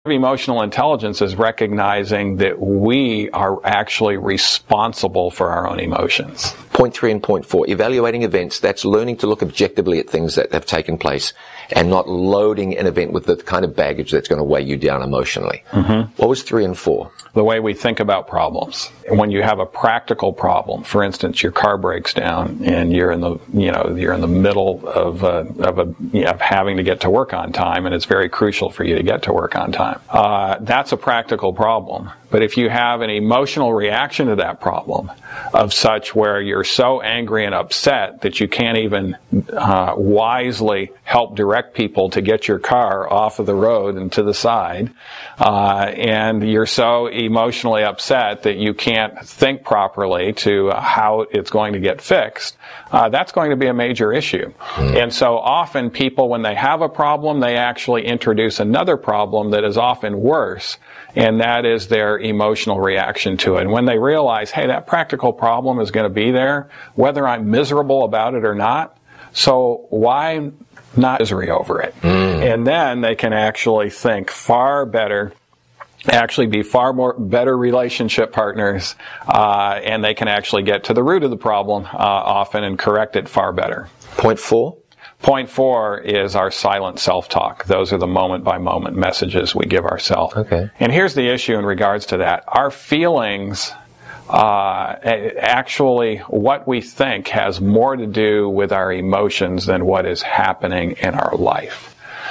Emotional intelligence is recognizing that we are actually responsible for our own emotions. Point 3 and point 4, evaluating events, that's learning to look objectively at things that have taken place and not loading an event with the kind of baggage that's going to weigh you down emotionally. Mm-hmm. What was 3 and 4? The way we think about problems. When you have a practical problem, for instance, your car breaks down and you're in the middle of having to get to work on time, and it's very crucial for you to get to work on time. That's a practical problem. But if you have an emotional reaction to that problem of such where you're so angry and upset that you can't even wisely help direct people to get your car off of the road and to the side, and you're so emotionally upset that you can't think properly to how it's going to get fixed, that's going to be a major issue. And so often people, when they have a problem, they actually introduce another problem that is often worse, and that is their emotional reaction to it. And when they realize, hey, that practical problem is going to be there, whether I'm miserable about it or not, so why not misery over it? And then they can actually think far better, actually be far more better relationship partners, and they can actually get to the root of the problem often and correct it far better. Point 4? Point 4 is our silent self-talk. Those are the moment-by-moment messages we give ourselves. Okay. And here's the issue in regards to that. Our feelings, actually, what we think has more to do with our emotions than what is happening in our life.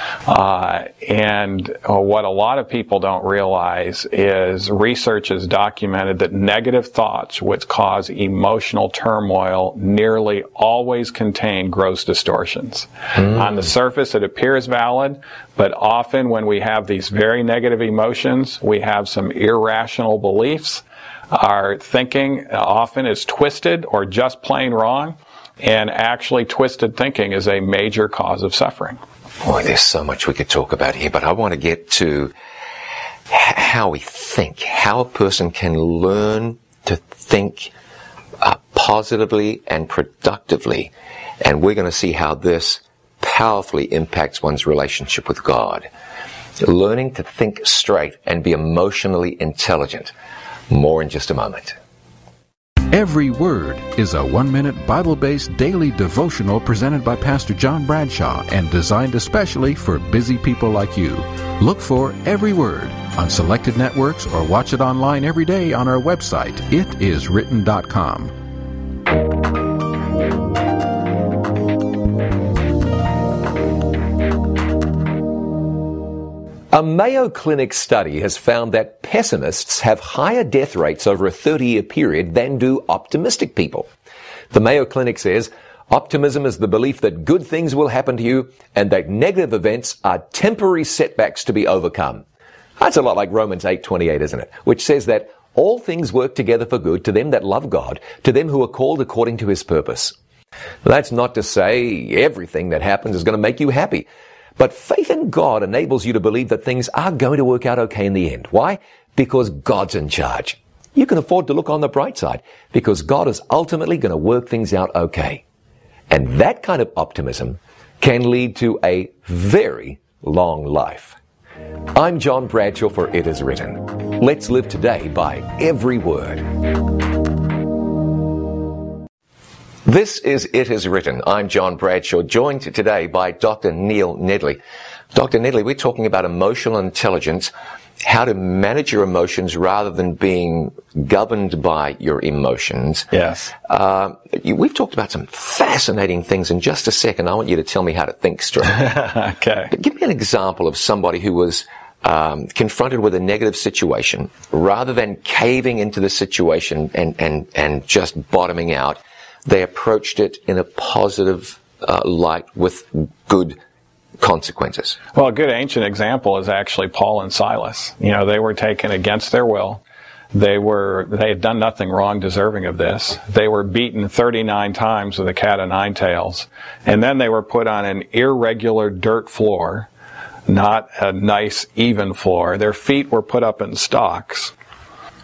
And what a lot of people don't realize is research has documented that negative thoughts, which cause emotional turmoil, nearly always contain gross distortions. On the surface, it appears valid, but often when we have these very negative emotions, we have some irrational beliefs. Our thinking often is twisted or just plain wrong, and actually twisted thinking is a major cause of suffering. Boy, there's so much we could talk about here, but I want to get to how we think, how a person can learn to think positively and productively. And we're going to see how this powerfully impacts one's relationship with God. Learning to think straight and be emotionally intelligent. More in just a moment. Every Word is a 1-minute Bible-based daily devotional presented by Pastor John Bradshaw and designed especially for busy people like you. Look for Every Word on selected networks or watch it online every day on our website, itiswritten.com. A Mayo Clinic study has found that pessimists have higher death rates over a 30-year period than do optimistic people. The Mayo Clinic says, optimism is the belief that good things will happen to you and that negative events are temporary setbacks to be overcome. That's a lot like Romans 8:28, isn't it? Which says that all things work together for good to them that love God, to them who are called according to His purpose. That's not to say everything that happens is going to make you happy. But faith in God enables you to believe that things are going to work out okay in the end. Why? Because God's in charge. You can afford to look on the bright side because God is ultimately going to work things out okay. And that kind of optimism can lead to a very long life. I'm John Bradshaw for It Is Written. Let's live today by every word. This is It Is Written. I'm John Bradshaw, joined today by Dr. Neil Nedley. Dr. Nedley, we're talking about emotional intelligence, how to manage your emotions rather than being governed by your emotions. Yes. We've talked about some fascinating things. In just a second, I want you to tell me how to think straight. Okay. But give me an example of somebody who was confronted with a negative situation. Rather than caving into the situation and just bottoming out, they approached it in a positive light with good consequences. Well, a good ancient example is actually Paul and Silas. You know, they were taken against their will. They had done nothing wrong deserving of this. They were beaten 39 times with a cat o' nine tails. And then they were put on an irregular dirt floor, not a nice, even floor. Their feet were put up in stocks.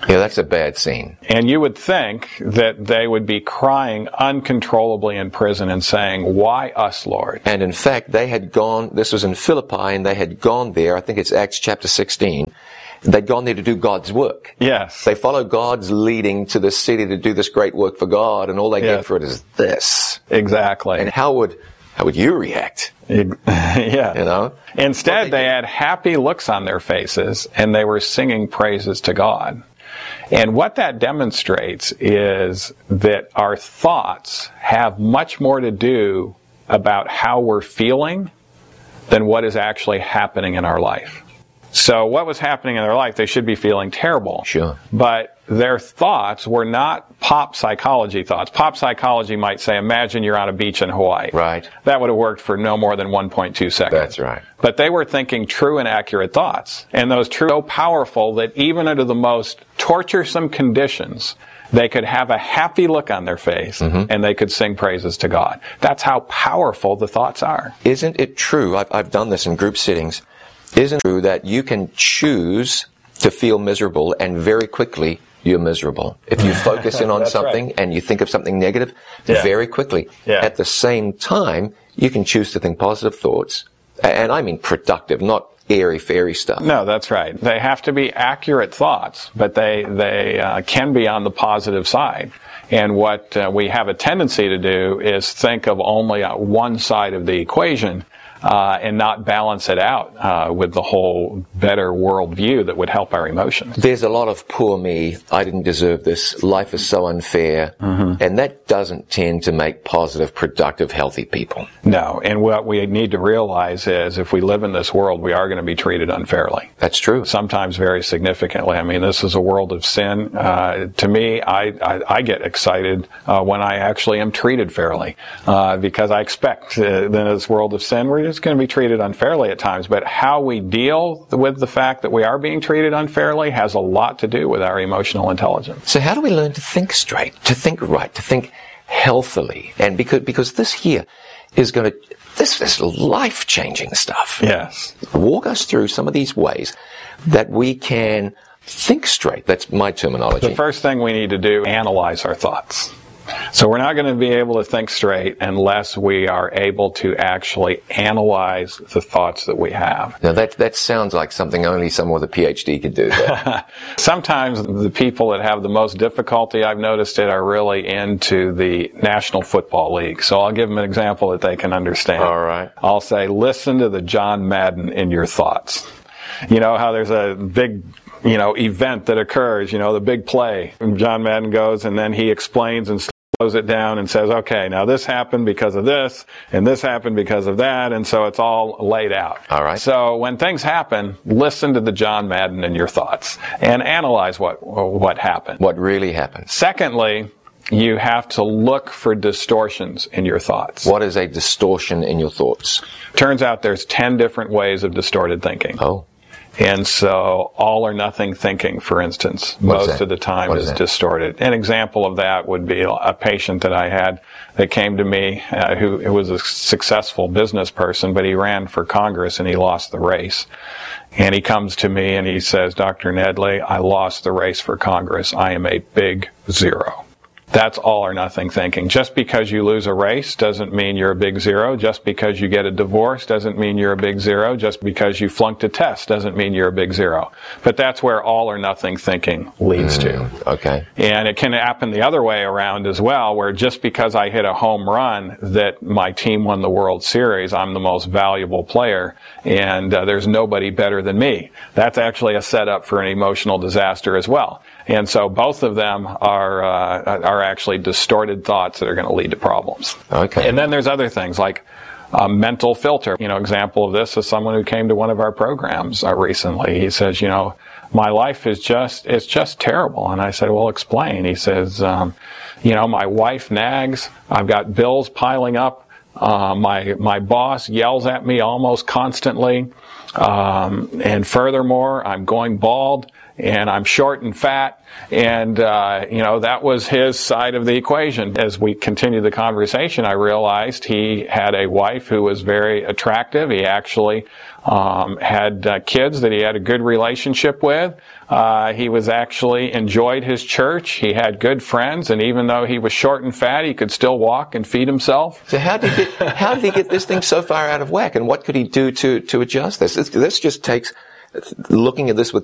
Yeah, that's a bad scene. And you would think that they would be crying uncontrollably in prison and saying, "Why us, Lord?" And in fact, they had gone, this was in Philippi, and they had gone there, I think it's Acts chapter 16, they'd gone there to do God's work. Yes. They follow God's leading to this city to do this great work for God, and all they get for it is this. Exactly. And how would you react? Yeah. You know? Instead, they had happy looks on their faces, and they were singing praises to God. And what that demonstrates is that our thoughts have much more to do about how we're feeling than what is actually happening in our life. So what was happening in their life, they should be feeling terrible. Sure. But their thoughts were not pop psychology thoughts. Pop psychology might say, imagine you're on a beach in Hawaii. Right. That would have worked for no more than 1.2 seconds. That's right. But they were thinking true and accurate thoughts. And those true so powerful that even under the most torturesome conditions, they could have a happy look on their face and they could sing praises to God. That's how powerful the thoughts are. Isn't it true, I've done this in group settings, isn't it true that you can choose to feel miserable and very quickly you're miserable? If you focus in on something and you think of something negative, very quickly. At the same time, you can choose to think positive thoughts. And I mean productive, not airy-fairy stuff. No, that's right. They have to be accurate thoughts, but they can be on the positive side. And what we have a tendency to do is think of only one side of the equation and not balance it out with the whole better worldview that would help our emotions. There's a lot of poor me, I didn't deserve this, life is so unfair, and that doesn't tend to make positive, productive, healthy people. No, and what we need to realize is if we live in this world, we are going to be treated unfairly. That's true. Sometimes very significantly. I mean, this is a world of sin. To me, I get excited when I actually am treated fairly because I expect in this world of sin, we're just going to be treated unfairly at times. But how we deal with the fact that we are being treated unfairly has a lot to do with our emotional intelligence. So how do we learn to think straight, to think right, to think healthily? And because this here is going to, this is life-changing stuff. Yes. Walk us through some of these ways that we can think straight. That's my terminology. The first thing we need to do is analyze our thoughts. So we're not going to be able to think straight unless we are able to actually analyze the thoughts that we have. Now that sounds like something only someone with a PhD could do. Sometimes the people that have the most difficulty, I've noticed it, are really into the National Football League. So I'll give them an example that they can understand. All right. I'll say, listen to the John Madden in your thoughts. You know how there's a big event that occurs, the big play. And John Madden goes and then he explains and slows it down and says, okay, now this happened because of this, and this happened because of that, and so it's all laid out. All right. So when things happen, listen to the John Madden in your thoughts and analyze what happened. What really happened. Secondly, you have to look for distortions in your thoughts. What is a distortion in your thoughts? Turns out there's 10 different ways of distorted thinking. Oh. And so all or nothing thinking, for instance, most of the time is distorted. An example of that would be a patient that I had that came to me who was a successful business person, but he ran for Congress and he lost the race. And he comes to me and he says, Dr. Nedley, I lost the race for Congress. I am a big zero. That's all or nothing thinking. Just because you lose a race doesn't mean you're a big zero. Just because you get a divorce doesn't mean you're a big zero. Just because you flunked a test doesn't mean you're a big zero. But that's where all or nothing thinking leads to. Okay. And it can happen the other way around as well, where just because I hit a home run that my team won the World Series, I'm the most valuable player, and there's nobody better than me. That's actually a setup for an emotional disaster as well. And so both of them are actually distorted thoughts that are going to lead to problems. Okay. And then there's other things like a mental filter. Example of this is someone who came to one of our programs recently. He says, my life is just terrible. And I said, well, explain. He says, my wife nags. I've got bills piling up. My boss yells at me almost constantly. And furthermore, I'm going bald. and I'm short and fat, and that was his side of the equation. As we continued the conversation, I realized he had a wife who was very attractive. He actually had kids that he had a good relationship with. He was actually enjoyed his church. He had good friends, and even though he was short and fat, he could still walk and feed himself. So how did he get this thing so far out of whack, and what could he do to adjust this? This just takes looking at this with